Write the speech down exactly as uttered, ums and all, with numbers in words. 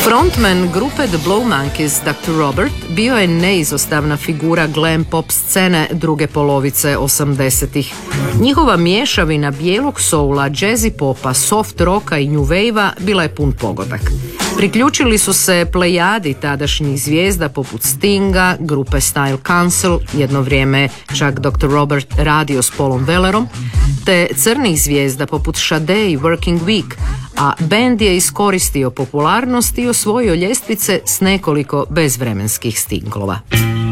Frontman grupe The Blow Monkeys, doktor Robert, bio je neizostavna figura glam pop scene druge polovice osamdesetih. Njihova mješavina bijelog soula, jazzy popa, soft rocka i new wave-a bila je pun pogodak. Priključili su se plejadi tadašnjih zvijezda poput Stinga, grupe Style Council, jedno vrijeme čak doktor Robert radio s Paulom Wellerom, te crnih zvijezda poput Sade i Working Week, a bend je iskoristio popularnost i osvojio ljestvice s nekoliko bezvremenskih singlova.